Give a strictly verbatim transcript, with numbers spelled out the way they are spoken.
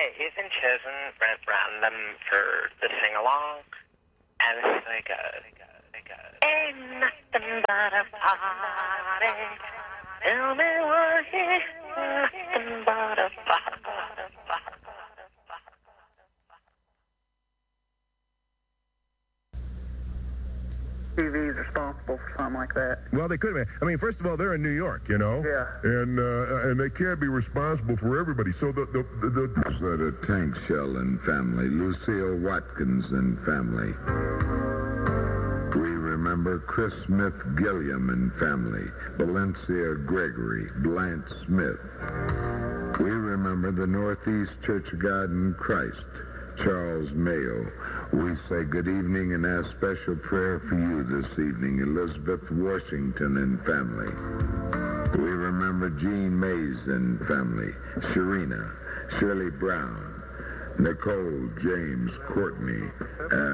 he's been chosen at random for the sing-along, and this is like a, like a, like a, ain't nothing but a party. Tell me what is nothing but a party. T V's responsible for something like that. Well, they could be. I mean, first of all, they're in New York, you know? Yeah. And uh, and they can't be responsible for everybody. So the... the, the, the Rosetta Tankshell and family. Lucille Watkins and family. We remember Chris Smith Gilliam and family. Valencia Gregory. Blanche Smith. We remember the Northeast Church of God in Christ. Charles Mayo. We say good evening and ask special prayer for you this evening, Elizabeth Washington and family. We remember Jean Mays and family, Sharina, Shirley Brown, Nicole, James, Courtney,